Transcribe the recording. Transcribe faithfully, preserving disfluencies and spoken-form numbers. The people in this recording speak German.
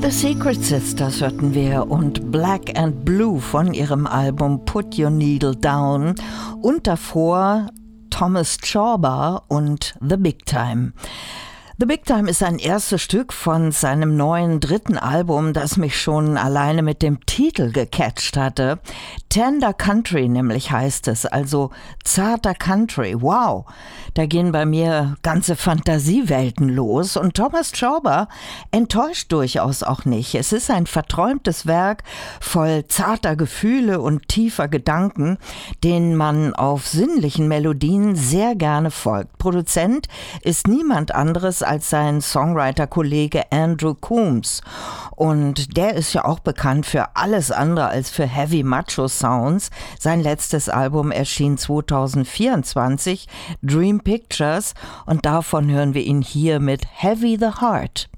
The Secret Sisters hörten wir und Black and Blue von ihrem Album Put Your Needle Down und davor Thomas Chorba und The Big Time. The Big Time ist ein erstes Stück von seinem neuen dritten Album, das mich schon alleine mit dem Titel gecatcht hatte. Tender Country nämlich heißt es, also zarter Country. Wow, da gehen bei mir ganze Fantasiewelten los und Thomas Chorba enttäuscht durchaus auch nicht. Es ist ein verträumtes Werk voll zarter Gefühle und tiefer Gedanken, denen man auf sinnlichen Melodien sehr gerne folgt. Produzent ist niemand anderes als sein Songwriter-Kollege Andrew Coombs. Und der ist ja auch bekannt für alles andere als für Heavy Macho Sounds. Sein letztes Album erschien zwanzig vierundzwanzig, Dream Pictures, und davon hören wir ihn hier mit Heavy the Heart.